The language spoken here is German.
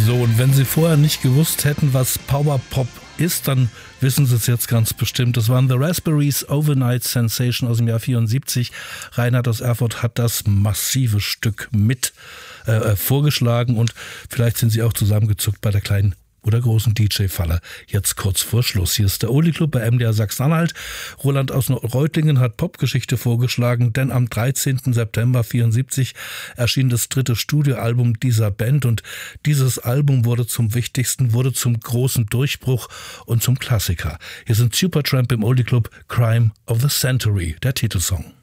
So, und wenn Sie vorher nicht gewusst hätten, was Powerpop ist, dann wissen Sie es jetzt ganz bestimmt. Das waren The Raspberries, Overnight Sensation aus dem Jahr 74. Reinhard aus Erfurt hat das massive Stück mit vorgeschlagen und vielleicht sind Sie auch zusammengezuckt bei der kleinen oder großen DJ-Falle. Jetzt kurz vor Schluss. Hier ist der Oldie Club bei MDR Sachsen-Anhalt. Roland aus Reutlingen hat Popgeschichte vorgeschlagen, denn am 13. September 74 erschien das 3. Studioalbum dieser Band und dieses Album wurde zum wichtigsten, wurde zum großen Durchbruch und zum Klassiker. Hier sind Supertramp im Oldie Club, Crime of the Century, der Titelsong.